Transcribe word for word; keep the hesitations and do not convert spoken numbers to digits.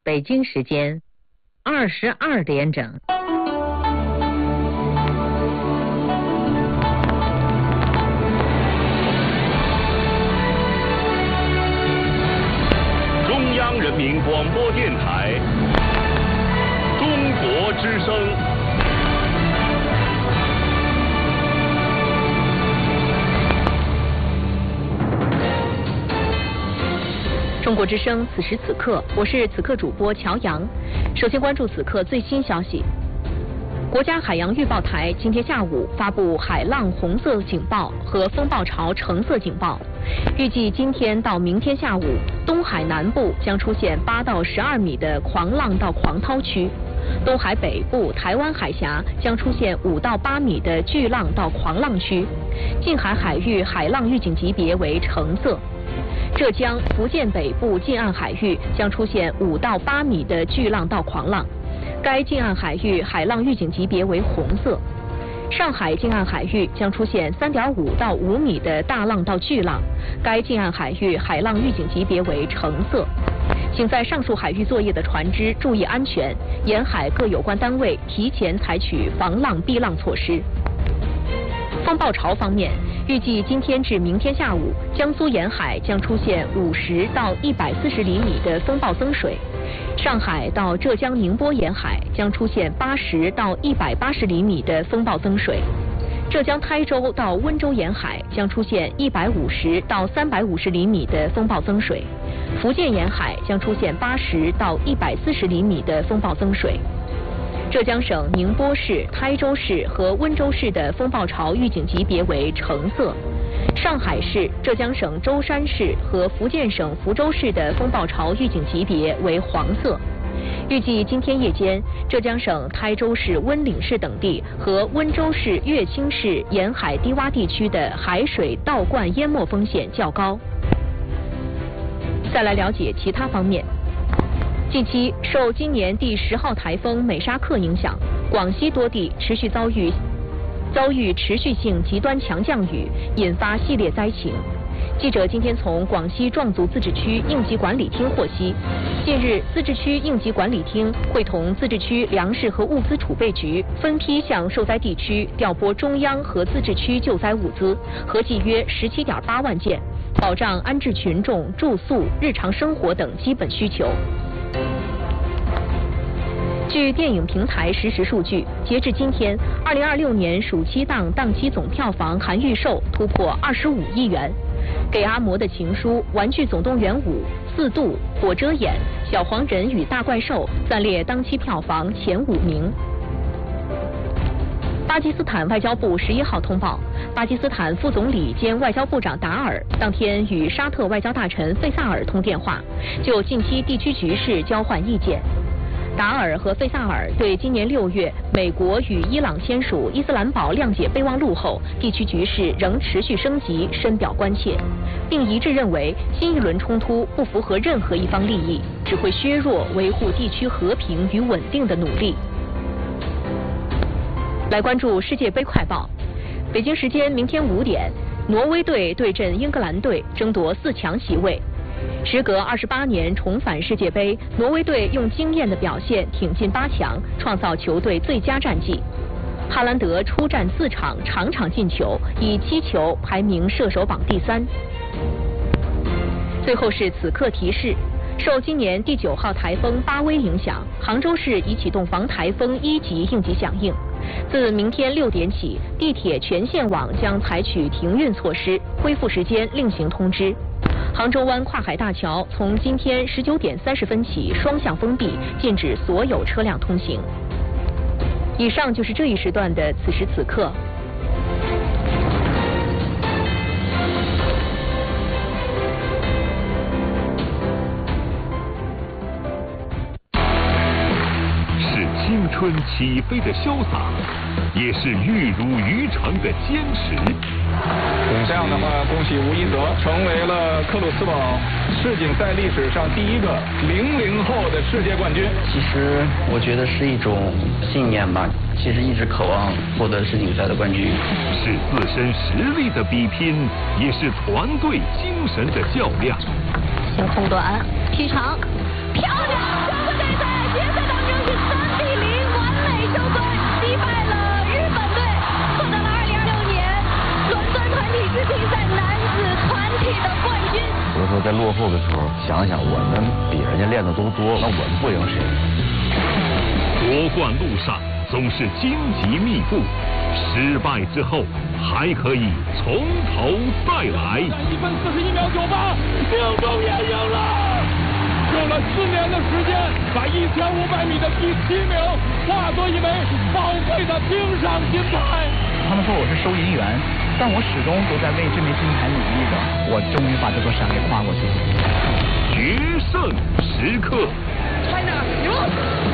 北京时间二十二点整。 中央人民广播电台中国之声。 中国之声，此时此刻，我是此刻主播乔阳。首先关注此刻最新消息。国家海洋预报台今天下午发布海浪红色警报和风暴潮橙色警报，预计今天到明天下午，东海南部将出现八到十二米的狂浪到狂涛区，东海北部、台湾海峡将出现五到八米的巨浪到狂浪区，近海海域海浪预警级别为橙色。浙江、福建北部近岸海域将出现五到八米的巨浪到狂浪，该近岸海域海浪预警级别为红色。上海近岸海域将出现三点五到五米的大浪到巨浪，该近岸海域海浪预警级别为橙色。请在上述海域作业的船只注意安全，沿海各有关单位提前采取防浪避浪措施。风暴潮方面，预计今天至明天下午，江苏沿海将出现五十到一百四十厘米的风暴增水，上海到浙江宁波沿海将出现八十到一百八十厘米的风暴增水，浙江台州到温州沿海将出现一百五十到三百五十厘米的风暴增水，福建沿海将出现八十到一百四十厘米的风暴增水。浙江省宁波市、台州市和温州市的风暴潮预警级别为橙色，上海市、浙江省舟山市和福建省福州市的风暴潮预警级别为黄色。预计今天夜间，浙江省台州市、温岭市等地和温州市、乐清市沿海低洼地区的海水倒灌淹没风险较高。再来了解其他方面。近期受今年第十号台风美沙克影响，广西多地持续遭遇遭遇持续性极端强降雨，引发系列灾情。记者今天从广西壮族自治区应急管理厅获悉，近日自治区应急管理厅会同自治区粮食和物资储备局分批向受灾地区调拨中央和自治区救灾物资，合计约十七点八万件，保障安置群众住宿、日常生活等基本需求。据电影平台实时数据，截至今天，二零二六年暑期档档期总票房含预售突破二十五亿元。给阿嬷的情书、玩具总动员五、四度、火遮眼、小黄人与大怪兽暂列当期票房前五名。巴基斯坦外交部十一号通报，巴基斯坦副总理兼外交部长达尔当天与沙特外交大臣费萨尔通电话，就近期地区局势交换意见。达尔和费萨尔对今年六月美国与伊朗签署伊斯兰堡谅解备忘录后，地区局势仍持续升级深表关切，并一致认为新一轮冲突不符合任何一方利益，只会削弱维护地区和平与稳定的努力。来关注世界杯快报。北京时间明天五点，挪威队对阵英格兰队，争夺四强席位。时隔二十八年重返世界杯，挪威队用惊艳的表现挺进八强，创造球队最佳战绩。哈兰德出战四场，场场进球，以七球排名射手榜第三。最后是此刻提示。受今年第九号台风巴威影响，杭州市已启动防台风一级应急响应。自明天六点起，地铁全线网将采取停运措施，恢复时间另行通知。杭州湾跨海大桥从今天十九点三十分起双向封闭，禁止所有车辆通行。以上就是这一时段的此时此刻。 青春起飞的潇洒，也是玉如渔场的坚持。 这样的话，恭喜吴一泽成为了克鲁斯堡世锦赛历史上第一个零零后的世界冠军。 其实我觉得是一种信念吧，其实一直渴望获得世锦赛的冠军。 是自身实力的比拼，也是团队精神的较量。 先空端，踢长，漂亮！ 在落后的时候，想想我们比人家练的都多，那我们不赢谁？ 夺冠路上总是荆棘密布，失败之后还可以从头再来。 一分四十一秒九八，命中也赢了。用了四年的时间，把一千五百米的第七名化作一枚宝贵的冰上金牌。 他们说我是收银员，但我始终都在为这枚金牌努力着。我终于把这座山给跨过去了。 决胜时刻。 China，赢！